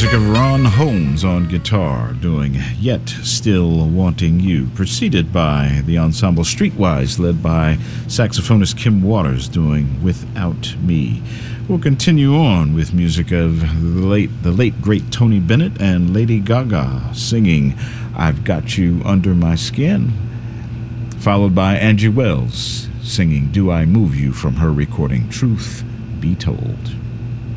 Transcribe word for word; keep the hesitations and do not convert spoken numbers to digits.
music of Ron Holmes on guitar, doing Yet Still Wanting You, preceded by the ensemble Streetwise, led by saxophonist Kim Waters, doing Without Me. We'll continue on with music of the late, the late great Tony Bennett and Lady Gaga, singing I've Got You Under My Skin, followed by Angie Wells, singing Do I Move You, from her recording Truth Be Told.